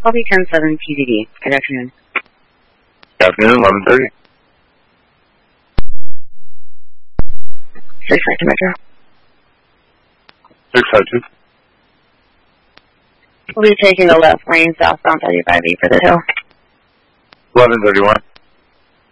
Copy 10-7 PDD. Good afternoon. Good afternoon, 11:30. 652 Metro. 652. We'll be taking the left lane southbound 35E for the hill. 11:31.